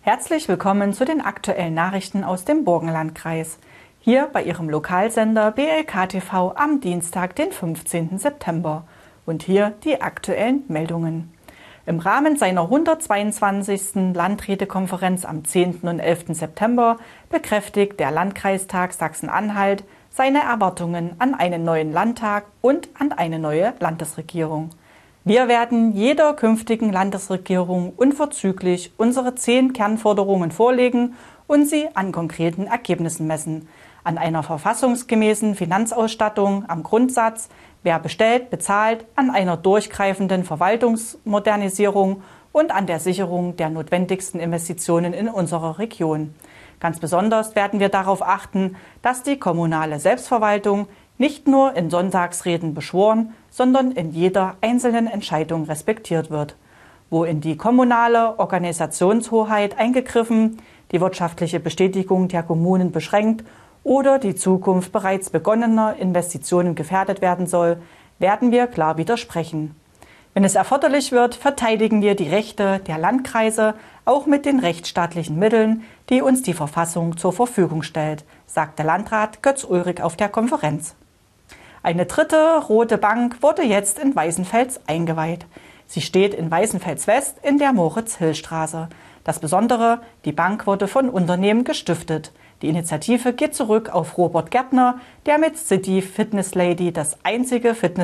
Herzlich willkommen zu den aktuellen Nachrichten aus dem Burgenlandkreis. Hier bei Ihrem Lokalsender BLK TV am Dienstag, den 15. September. Und hier die aktuellen Meldungen. Im Rahmen seiner 122. Landrätekonferenz am 10. und 11. September bekräftigt der Landkreistag Sachsen-Anhalt seine Erwartungen an einen neuen Landtag und an eine neue Landesregierung. Wir werden jeder künftigen Landesregierung unverzüglich unsere 10 Kernforderungen vorlegen und sie an konkreten Ergebnissen messen. An einer verfassungsgemäßen Finanzausstattung, am Grundsatz, wer bestellt, bezahlt, an einer durchgreifenden Verwaltungsmodernisierung und an der Sicherung der notwendigsten Investitionen in unserer Region. Ganz besonders werden wir darauf achten, dass die kommunale Selbstverwaltung nicht nur in Sonntagsreden beschworen, sondern in jeder einzelnen Entscheidung respektiert wird. Wo in die kommunale Organisationshoheit eingegriffen, die wirtschaftliche Bestätigung der Kommunen beschränkt oder die Zukunft bereits begonnener Investitionen gefährdet werden soll, werden wir klar widersprechen. Wenn es erforderlich wird, verteidigen wir die Rechte der Landkreise auch mit den rechtsstaatlichen Mitteln, die uns die Verfassung zur Verfügung stellt, sagte Landrat Götz Ulrich auf der Konferenz. Eine dritte rote Bank wurde jetzt in Weißenfels eingeweiht. Sie steht in Weißenfels West in der Moritz-Hill-Straße. Das Besondere, die Bank wurde von Unternehmen gestiftet. Die Initiative geht zurück auf Robert Gärtner, der mit City Fitness Lady das einzige